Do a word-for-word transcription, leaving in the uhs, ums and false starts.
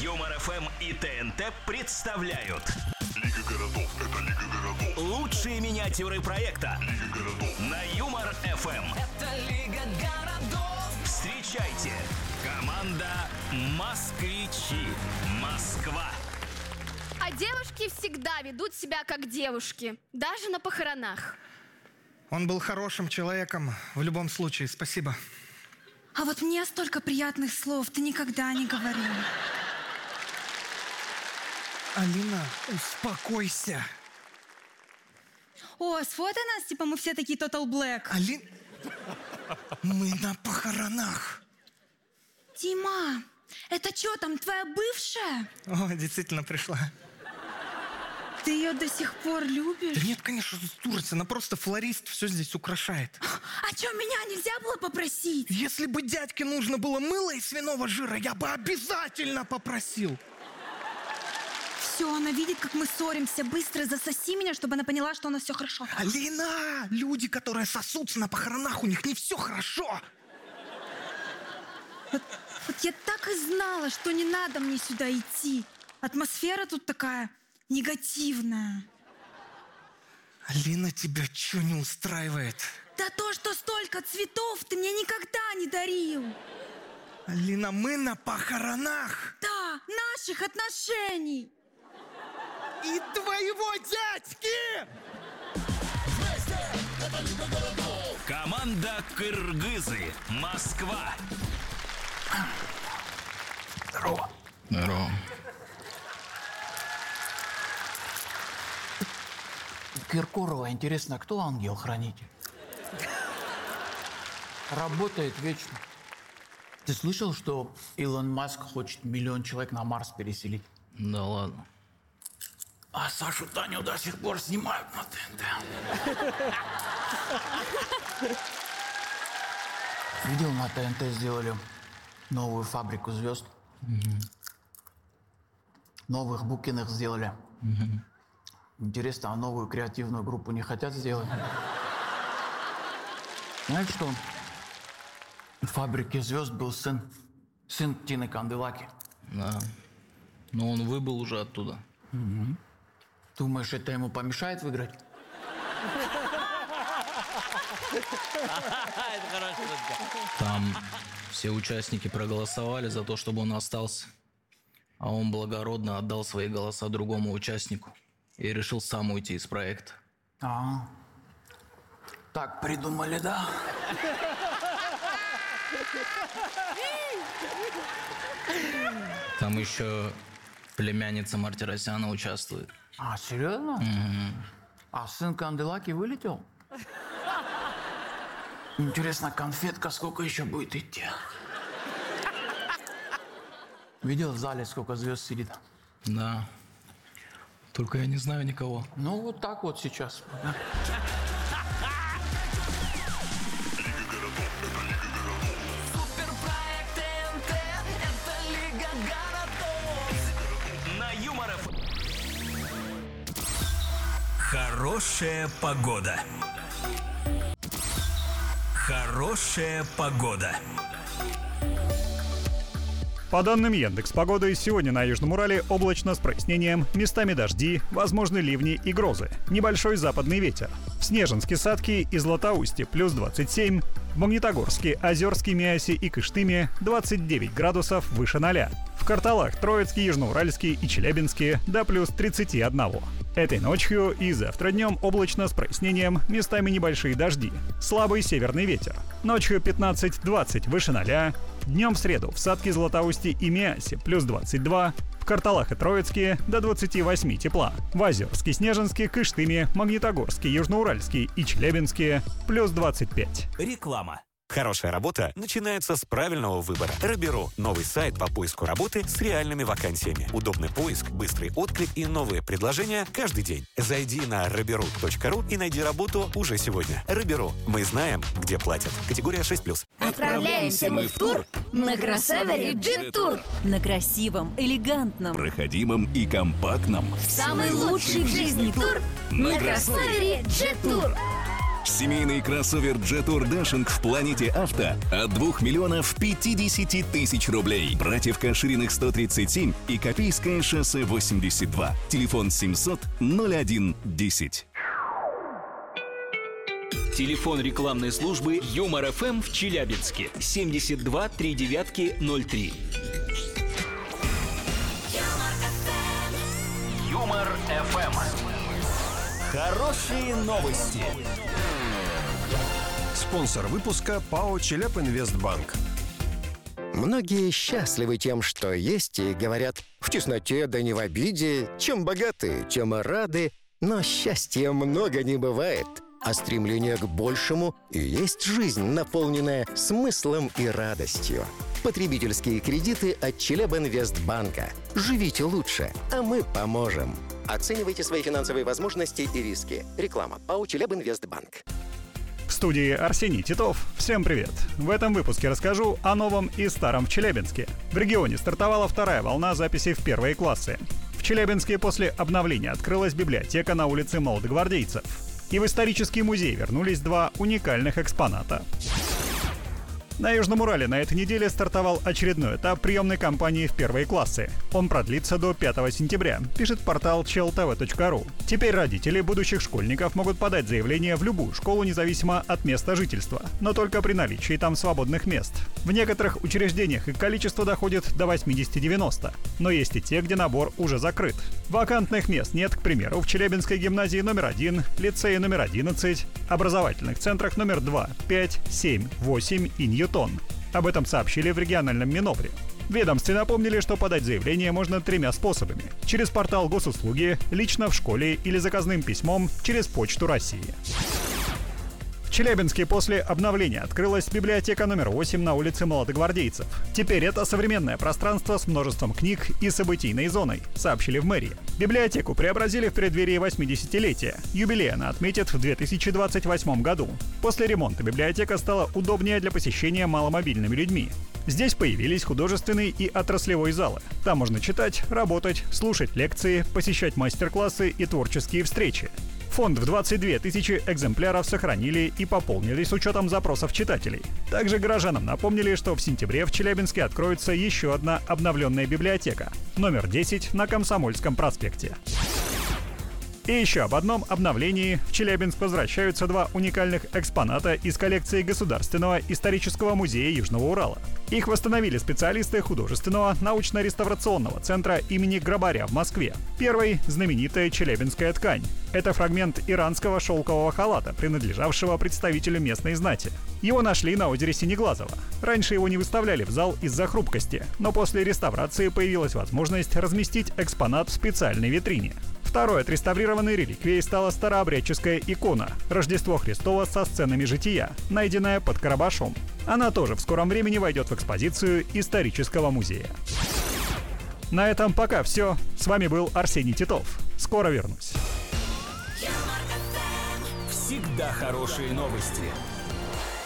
Юмор эф эм и ТНТ представляют Лига городов, это Лига городов. лучшие миниатюры проекта Лига городов. на Юмор эф эм. Это Лига городов. Встречайте, команда «Москвичи». Москва. А девушки всегда ведут себя как девушки, даже на похоронах. Он был хорошим человеком в любом случае, спасибо. А вот мне столько приятных слов ты никогда не говорил. Алина, успокойся. О, сфотай нас, типа мы все такие Total Black. Алин, мы на похоронах. Дима, это что там, твоя бывшая? О, действительно пришла. Ты ее до сих пор любишь? Да нет, конечно, Турция, она просто флорист, все здесь украшает. А что, меня нельзя было попросить? Если бы дядьке нужно было мыло из свиного жира, я бы обязательно попросил. Все, она видит, как мы ссоримся. Быстро засоси меня, чтобы она поняла, что у нас все хорошо. Алина, люди, которые сосутся на похоронах, у них не все хорошо. Вот, вот я так и знала, что не надо мне сюда идти. Атмосфера тут такая негативная. Алина, тебя что не устраивает? Да то, что столько цветов ты мне никогда не дарил. Алина, мы на похоронах. Да, наших отношений. И твоего дядьки! Команда «Кыргызы». Москва. Здорово. Здорово. Киркорова, интересно, кто ангел-хранитель? Работает вечно. Ты слышал, что Илон Маск хочет миллион человек на Марс переселить? Да ладно. А Сашу Таню до сих пор снимают на ТНТ. Видел, на ТНТ сделали новую фабрику звезд. Новых Букиных сделали. Интересно, а новую креативную группу не хотят сделать? Знаешь что? В фабрике звезд был сын. Сын Тины Канделаки. Да. Но он выбыл уже оттуда. Угу. Думаешь, это ему помешает выиграть? Там все участники проголосовали за то, чтобы он остался. А он благородно отдал свои голоса другому участнику. И решил сам уйти из проекта. А, так придумали, да? Там еще племянница Мартиросяна участвует. А, серьезно? Угу. А сын Канделаки вылетел? Интересно, конфетка сколько еще будет идти? Видел в зале, сколько звезд сидит? Да. Только я не знаю никого. Ну, вот так вот сейчас. Суперпроект ТНТ. Это Лига городов. На Юмор эф эм. Хорошая погода. Хорошая погода. По данным Яндекс.Погоды, сегодня на Южном Урале облачно с прояснением, местами дожди, возможны ливни и грозы. Небольшой западный ветер. В Снежинске, Сатке и Златоусте плюс двадцать семь, в Магнитогорске, Озерске, Миасе и Кыштыме двадцать девять градусов выше ноля. В Карталах, Троицке, Южноуральске и Челябинске до плюс тридцать один. Этой ночью и завтра днем облачно с прояснением, местами небольшие дожди. Слабый северный ветер. Ночью пятнадцать-двадцать выше ноля. Днем в среду в Сатке, Златоусте и Миасе плюс двадцать два, в Карталах и Троицке до двадцати восьми тепла. В Озерске, Снежинске, Кыштыме, Магнитогорске, Южноуральске и Челябинске плюс двадцать пять. Реклама. Хорошая работа начинается с правильного выбора. Роберу – новый сайт по поиску работы с реальными вакансиями. Удобный поиск, быстрый отклик и новые предложения каждый день. Зайди на роберу точка ру и найди работу уже сегодня. Роберу. Мы знаем, где платят. Категория шесть плюс. Отправляемся мы в тур на кроссовере Jet Tour. На красивом, элегантном, проходимом и компактном. Самый лучший в жизни тур на кроссовере Jet Tour. Семейный кроссовер Jetour Dashing в Планете Авто от двух миллионов пятидесяти тысяч рублей. Братьев Кашириных сто тридцать семь и Копейское шоссе восемьдесят два. Телефон семьсот ноль один десять. Телефон рекламной службы Юмор эф эм в Челябинске семьдесят два три девятки ноль три. Юмор эф эм. Хорошие новости. Спонсор выпуска ПАО «Челябинвестбанк». Многие счастливы тем, что есть, и говорят: в тесноте да не в обиде, чем богаты, тем и рады. Но счастья много не бывает, а стремление к большему и есть жизнь, наполненная смыслом и радостью. Потребительские кредиты от Челябинвестбанка. Живите лучше, а мы поможем. Оценивайте свои финансовые возможности и риски. Реклама. ПАО «Челябинвестбанк». В студии Арсений Титов. Всем привет! В этом выпуске расскажу о новом и старом в Челябинске. В регионе стартовала вторая волна записи в первые классы. В Челябинске после обновления открылась библиотека на улице Молодогвардейцев. И в исторический музей вернулись два уникальных экспоната. На Южном Урале на этой неделе стартовал очередной этап приемной кампании в первые классы. Он продлится до пятого сентября, пишет портал чел тэ вэ точка ру. Теперь родители будущих школьников могут подать заявление в любую школу независимо от места жительства, но только при наличии там свободных мест. В некоторых учреждениях их количество доходит до восемьдесят-девяносто, но есть и те, где набор уже закрыт. Вакантных мест нет, к примеру, в Челябинской гимназии номер один, лицее номер одиннадцать, образовательных центрах номер два, пять, семь, восемь и Ньютон. Об этом сообщили в региональном Минобре. В ведомстве напомнили, что подать заявление можно тремя способами: через портал госуслуги, лично в школе или заказным письмом через Почту России. В Челябинске после обновления открылась библиотека номер восемь на улице Молодогвардейцев. Теперь это современное пространство с множеством книг и событийной зоной, сообщили в мэрии. Библиотеку преобразили в преддверии восьмидесятилетия. Юбилей она отметит в две тысячи двадцать восьмом году. После ремонта библиотека стала удобнее для посещения маломобильными людьми. Здесь появились художественный и отраслевой залы. Там можно читать, работать, слушать лекции, посещать мастер-классы и творческие встречи. Фонд в двадцать две тысячи экземпляров сохранили и пополнили с учетом запросов читателей. Также горожанам напомнили, что в сентябре в Челябинске откроется еще одна обновленная библиотека, номер десять на Комсомольском проспекте. И еще об одном обновлении. В Челябинск возвращаются два уникальных экспоната из коллекции Государственного исторического музея Южного Урала. Их восстановили специалисты художественного научно-реставрационного центра имени Грабаря в Москве. Первый — знаменитая челябинская ткань. Это фрагмент иранского шелкового халата, принадлежавшего представителю местной знати. Его нашли на озере Синеглазово. Раньше его не выставляли в зал из-за хрупкости, но после реставрации появилась возможность разместить экспонат в специальной витрине. Второй отреставрированной реликвией стала старообрядческая икона «Рождество Христово со сценами жития», найденная под Карабашом. Она тоже в скором времени войдет в экспозицию исторического музея. На этом пока все. С вами был Арсений Титов. Скоро вернусь. Всегда хорошие новости.